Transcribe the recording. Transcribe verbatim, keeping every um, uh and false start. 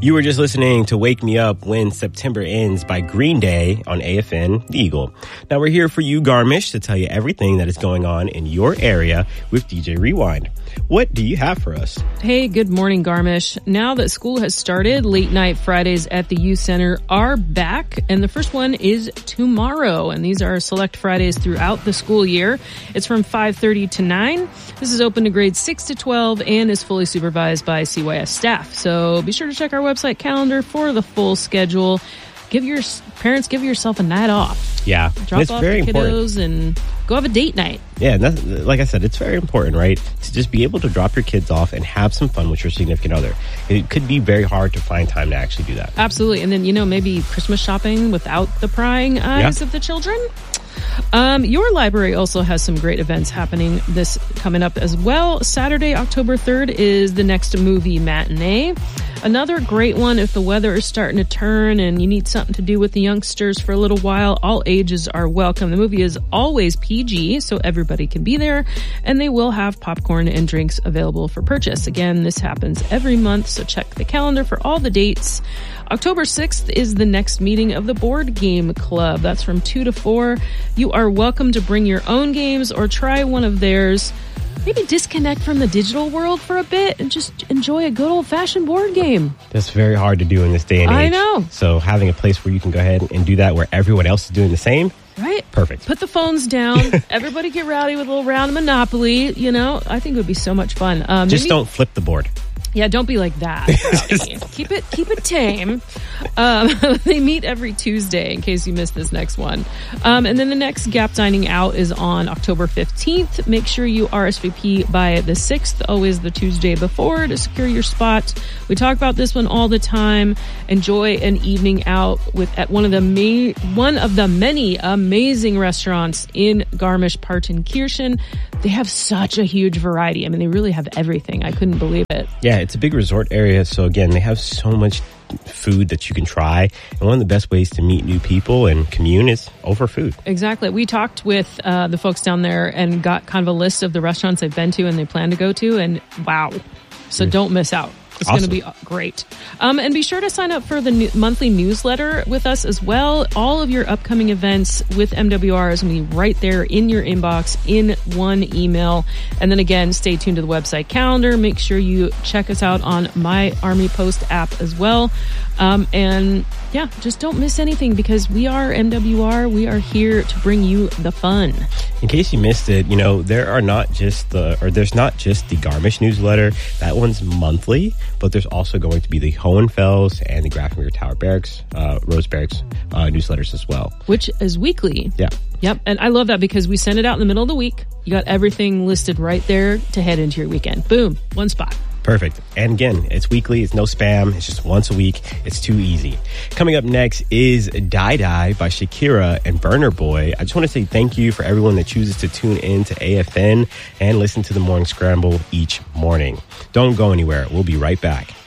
You were just listening to Wake Me Up When September Ends by Green Day on A F N, The Eagle. Now we're here for you, Garmish, to tell you everything that is going on in your area with D J Rewind. What do you have for us? Hey, good morning, Garmish. Now that school has started, late night Fridays at the Youth Center are back, and the first one is tomorrow, and these are select Fridays throughout the school year. It's from five thirty to nine. This is open to grades six to twelve and is fully supervised by C Y S staff. So be sure to check our website calendar for the full schedule. Give your parents, give yourself a night off. Yeah, drop it's off very the kiddos important. And go have a date night. Yeah, and that's, like I said, it's very important, right? To just be able to drop your kids off and have some fun with your significant other. It could be very hard to find time to actually do that. Absolutely, and then you know maybe Christmas shopping without the prying eyes yeah. of the children. Um, your library also has some great events happening this coming up as well. Saturday, October third is the next movie matinee. Another great one if the weather is starting to turn and you need something to do with the youngsters for a little while. All ages are welcome. The movie is always P G, so everybody can be there, and they will have popcorn and drinks available for purchase. Again, this happens every month, so check the calendar for all the dates. October sixth is the next meeting of the Board Game Club. That's from two to four. You are welcome to bring your own games or try one of theirs. Maybe disconnect from the digital world for a bit and just enjoy a good old-fashioned board game. That's very hard to do in this day and age. I know. So having a place where you can go ahead and do that where everyone else is doing the same, right? Perfect. Put the phones down. Everybody get rowdy with a little round of Monopoly. You know, I think it would be so much fun. Um, just maybe, don't flip the board. Yeah, don't be like that. keep it keep it tame. Um, they meet every Tuesday in case you missed this next one. Um, and then the next Gap Dining Out is on October fifteenth. Make sure you R S V P by the sixth, always the Tuesday before, to secure your spot. We talk about this one all the time. Enjoy an evening out with at one of the ma- one of the many amazing restaurants in Garmisch-Partenkirchen. They have such a huge variety. I mean, they really have everything. I couldn't believe it. Yeah, it's a big resort area. So again, they have so much food that you can try. And one of the best ways to meet new people and commune is over food. Exactly. We talked with uh, the folks down there and got kind of a list of the restaurants they've been to and they plan to go to. And wow. So mm. don't miss out. It's awesome. Going to be great. Um, and be sure to sign up for the new monthly newsletter with us as well. All of your upcoming events with M W R is going to be right there in your inbox in one email. And then again, stay tuned to the website calendar. Make sure you check us out on My Army Post app as well. Um, and yeah, just don't miss anything because we are M W R. We are here to bring you the fun. In case you missed it, you know, there are not just the, or there's not just the Garmisch newsletter. That one's monthly, but there's also going to be the Hohenfels and the Grafenberg Tower Barracks, uh, Rose Barracks uh, newsletters as well. Which is weekly. Yeah. Yep. And I love that because we send it out in the middle of the week. You got everything listed right there to head into your weekend. Boom. One spot. Perfect. And again, it's weekly. It's no spam. It's just once a week. It's too easy. Coming up next is Die Die by Shakira and Burner Boy. I just want to say thank you for everyone that chooses to tune in to A F N and listen to the Morning Scramble each morning. Don't go anywhere. We'll be right back.